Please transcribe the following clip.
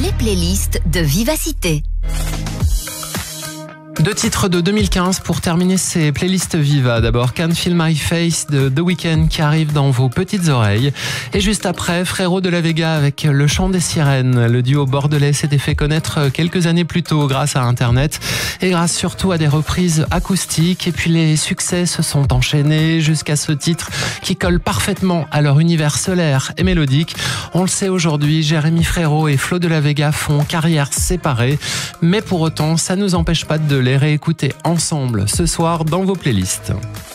les playlists de Vivacité. 2 titres de 2015 pour terminer ces playlists Viva. D'abord, Can't Feel My Face de The Weeknd qui arrive dans vos petites oreilles. Et juste après, Frérot de la Vega avec Le Chant des Sirènes. Le duo bordelais s'était fait connaître quelques années plus tôt grâce à Internet et grâce surtout à des reprises acoustiques. Et puis les succès se sont enchaînés jusqu'à ce titre qui colle parfaitement à leur univers solaire et mélodique. On le sait aujourd'hui, Jérémy Frérot et Flo de la Vega font carrière séparée. Mais pour autant, ça ne nous empêche pas de les réécouter ensemble ce soir dans vos playlists.